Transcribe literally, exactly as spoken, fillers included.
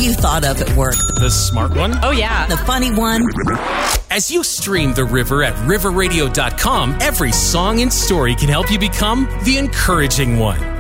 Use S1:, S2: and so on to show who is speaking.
S1: you thought of at work.
S2: The smart one?
S3: Oh, yeah.
S1: The funny one.
S2: As you stream The River at river radio dot com, every song and story can help you become the encouraging one.